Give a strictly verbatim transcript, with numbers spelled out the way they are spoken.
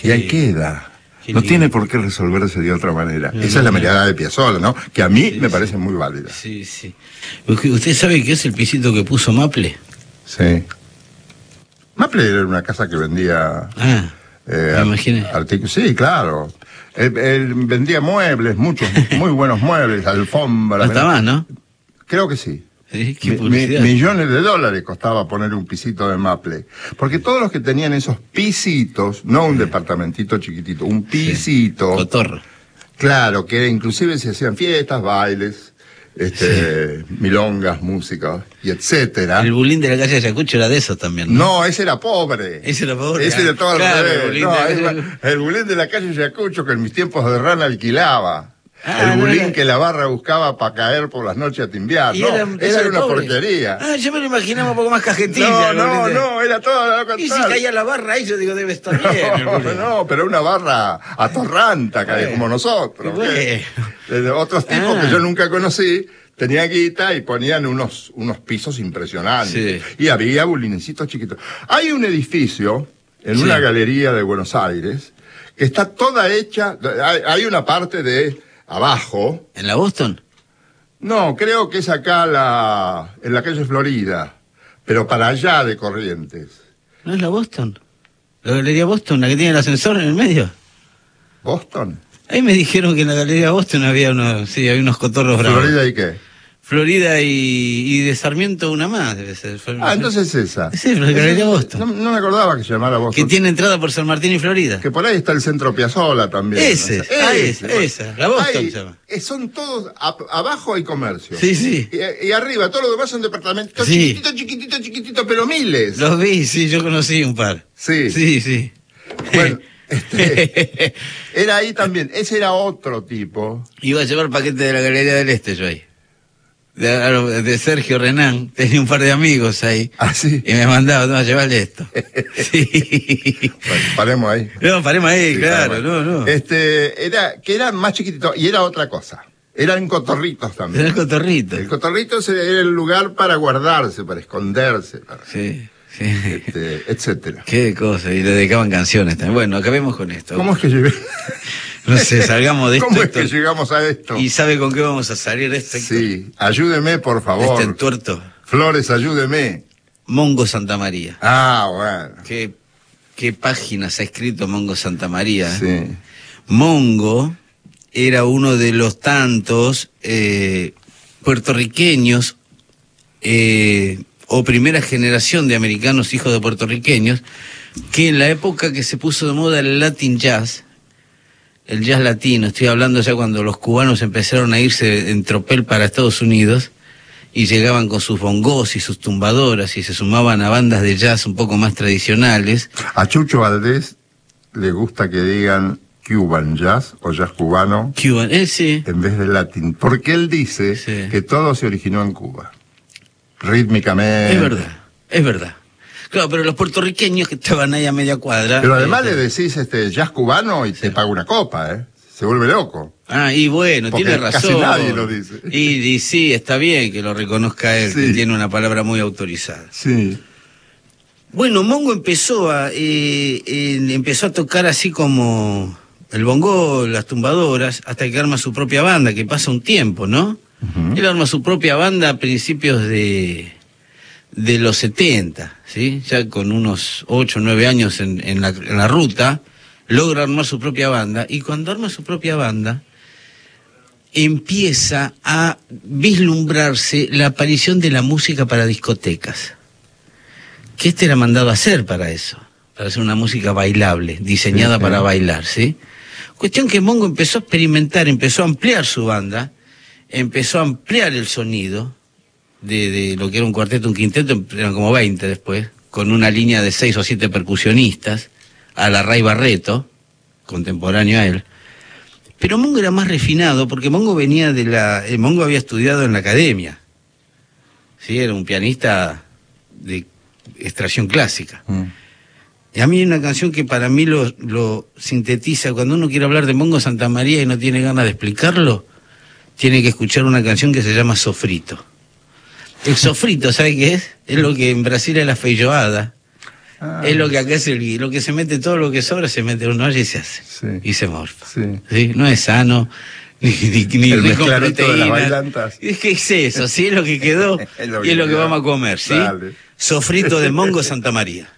y ahí queda. No tiene por qué resolverse de otra manera. No, Esa no, es la no. mirada de Piazzolla, ¿no? Que a mí sí, me parece sí. muy válida. Sí, sí. ¿Usted sabe qué es el pisito que puso Maple? Sí. Maple era una casa que vendía... Ah, eh, me imaginé. Artículos. Sí, claro. Él, él vendía muebles, muchos, muy buenos muebles, alfombras. Hasta más, ¿no? Creo que sí. ¿Sí? ¿Qué mi, mi, millones de dólares costaba poner un pisito de Maple. Porque todos los que tenían esos pisitos, no un departamentito chiquitito, un pisito. Sí. Cotorro. Claro, que inclusive se hacían fiestas, bailes, este, sí. milongas, música, y etcétera. El bulín de la calle Ayacucho era de eso también, ¿no? No, ese era pobre. Ese era pobre. Ese era todo claro, el bulín no, de... el, el bulín de la calle Ayacucho, que en mis tiempos de rana alquilaba. Ah, el bulín no, no. que la barra buscaba para caer por las noches a timbiar. No, era, era una pobre. porquería. Ah, yo me lo imaginaba un poco más cajetilla. No, no, no, era todo lo contrario. Y si caía la barra ahí, yo digo, debe estar bien. No, no, pero una barra atorranta, bueno, como nosotros. Bueno. De otros tipos ah. que yo nunca conocí, tenían guita y ponían unos, unos pisos impresionantes. Sí. Y había bulinecitos chiquitos. Hay un edificio en sí. una galería de Buenos Aires que está toda hecha, hay, hay una parte de... abajo. ¿En la Boston? No, creo que es acá la, en la calle Florida, pero para allá de Corrientes. ¿No es la Boston? ¿La Galería Boston, la que tiene el ascensor en el medio? ¿Boston? Ahí me dijeron que en la Galería Boston había unos, sí, había unos cotorros bravos. ¿Florida y qué? Florida y, y de Sarmiento una más, debe ser. Ah, entonces esa. Sí, la Galería Boston. No, no me acordaba que se llamara Boston. Que tiene entrada por San Martín y Florida. Que por ahí está el Centro Piazzolla también. Ese, ¿no? ah, ese, ese, esa, la Boston ahí, se llama. Son todos, a, abajo hay comercio. Sí, sí. Y, y arriba, todo lo demás son departamentos sí. chiquititos, chiquititos, chiquititos, pero miles. Los vi, sí, yo conocí un par. Sí. Sí, sí. Bueno. Este, era ahí también, ese era otro tipo. Iba a llevar paquete de la Galería del Este yo ahí. De, de Sergio Renán, tenía un par de amigos ahí. Ah, sí. Y me mandaba, no, llevarle esto. Sí. Bueno, paremos ahí. No, paremos ahí, sí, claro, paremos. no, no. Este, era, que era más chiquitito, y era otra cosa. Eran cotorritos también. Era el cotorrito. El cotorrito era el lugar para guardarse, para esconderse, para... Sí. Sí. Este, etcétera. Qué cosa, y le dedicaban canciones también. Bueno, acabemos con esto. ¿Cómo es que llegué? No sé, salgamos de esto. ¿Cómo es esto... que llegamos a esto? ¿Y sabe con qué vamos a salir de esto? Sí, ayúdeme, por favor. Este entuerto. Flores, ayúdeme. Mongo Santamaría. Ah, bueno. ¿Qué, qué páginas ha escrito Mongo Santamaría? Sí. Mongo era uno de los tantos eh, puertorriqueños eh, o primera generación de americanos hijos de puertorriqueños que en la época que se puso de moda el Latin Jazz, el jazz latino, estoy hablando ya cuando los cubanos empezaron a irse en tropel para Estados Unidos y llegaban con sus bongos y sus tumbadoras y se sumaban a bandas de jazz un poco más tradicionales. A Chucho Valdés le gusta que digan Cuban Jazz o jazz cubano Cuban, eh, sí. en vez de latín, porque él dice sí. que todo se originó en Cuba, rítmicamente. Es verdad, es verdad. Claro, pero los puertorriqueños que estaban ahí a media cuadra... Pero además eh, le decís este jazz cubano y sí. te paga una copa, ¿eh? Se vuelve loco. Ah, y bueno, porque tiene razón. Casi nadie lo dice. Y, y sí, está bien que lo reconozca él, sí. que tiene una palabra muy autorizada. Sí. Bueno, Mongo empezó a, eh, eh, empezó a tocar así como el bongo, las tumbadoras, hasta que arma su propia banda, que pasa un tiempo, ¿no? Uh-huh. Él arma su propia banda a principios de... de los setenta, ¿sí? Ya con unos ocho o nueve años en, en, la, en la ruta, logra armar su propia banda, y cuando arma su propia banda, empieza a vislumbrarse la aparición de la música para discotecas. Que este era mandado a hacer para eso, para hacer una música bailable, diseñada sí, sí. para bailar, ¿sí? Cuestión que Mongo empezó a experimentar, empezó a ampliar su banda, empezó a ampliar el sonido, De, de lo que era un cuarteto, un quinteto, eran como veinte después, con una línea de seis o siete percusionistas, a la Ray Barreto, contemporáneo a él. Pero Mongo era más refinado, porque Mongo venía de la... Eh, Mongo había estudiado en la academia, ¿sí? Era un pianista de extracción clásica. Mm. Y a mí hay una canción que para mí lo, lo sintetiza. Cuando uno quiere hablar de Mongo Santamaría y no tiene ganas de explicarlo, tiene que escuchar una canción que se llama Sofrito. El sofrito, ¿sabe qué es? Es lo que en Brasil es la feijoada. Ah, es lo que acá es el lo que se mete, todo lo que sobra se mete en una olla y se hace. Sí. Y se morfa. Sí. ¿Sí? No es sano. Ni, ni, ni, el ni mezcladito de las bailantas. Es que es eso, sí, es lo que quedó es lo y es lo que vamos a comer, ¿sí? Dale. Sofrito de mongo Santa María.